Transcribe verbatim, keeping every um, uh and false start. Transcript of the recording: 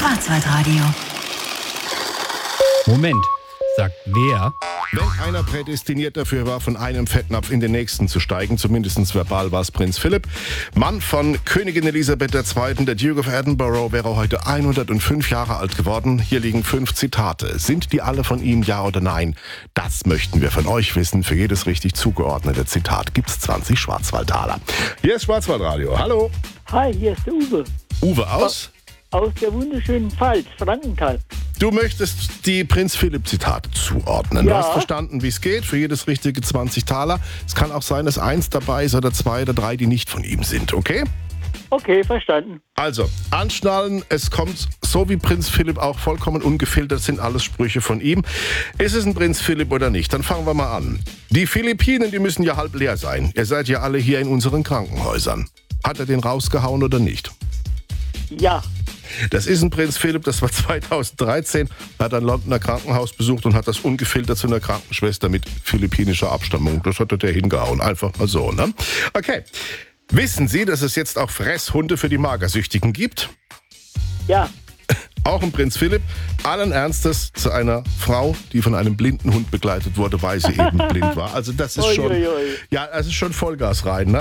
Schwarzwaldradio. Moment, sagt wer? Wenn einer prädestiniert dafür war, von einem Fettnapf in den nächsten zu steigen, zumindest verbal war es Prinz Philipp. Mann von Königin Elisabeth der Zweite., der Duke of Edinburgh, wäre heute hundertfünf Jahre alt geworden. Hier liegen fünf Zitate. Sind die alle von ihm, ja oder nein? Das möchten wir von euch wissen. Für jedes richtig zugeordnete Zitat gibt's zwanzig Schwarzwaldtaler. Hier ist Schwarzwaldradio. Hallo. Hi, hier ist der Uwe. Uwe aus? Aus der wunderschönen Pfalz, Frankenthal. Du möchtest die Prinz Philipp-Zitate zuordnen. Ja. Du hast verstanden, wie es geht. Für jedes richtige zwanzig Taler. Es kann auch sein, dass eins dabei ist oder zwei oder drei, die nicht von ihm sind, okay? Okay, verstanden. Also, anschnallen. Es kommt, so wie Prinz Philipp, auch vollkommen ungefiltert, sind alles Sprüche von ihm. Ist es ein Prinz Philipp oder nicht? Dann fangen wir mal an. Die Philippinen, die müssen ja halb leer sein. Ihr seid ja alle hier in unseren Krankenhäusern. Hat er den rausgehauen oder nicht? Ja. Das ist ein Prinz Philipp, das war zweitausenddreizehn, hat ein Londoner Krankenhaus besucht und hat das ungefiltert zu einer Krankenschwester mit philippinischer Abstammung. Das hat er der hingehauen, einfach mal so, ne? Okay. Wissen Sie, dass es jetzt auch Fresshunde für die Magersüchtigen gibt? Ja. Auch ein Prinz Philipp, allen Ernstes zu einer Frau, die von einem blinden Hund begleitet wurde, weil sie eben blind war. Also das ist schon, Ui, ui, ui. ja, das ist schon Vollgas rein, ne?